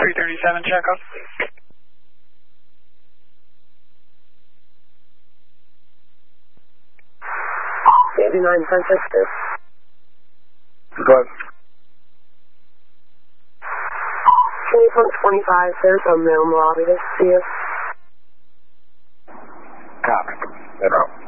337 checkup. 89 Francisco. Go ahead. 20.25, there's a mail lobby to see us. Copy. Get out.